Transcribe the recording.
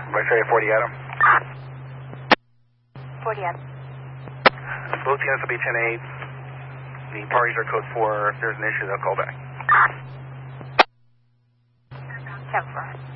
X-ray 40 Adam. 40 Adam. Both units will be 10-8. The parties are code 4. If there's an issue, they'll call back. 7-4.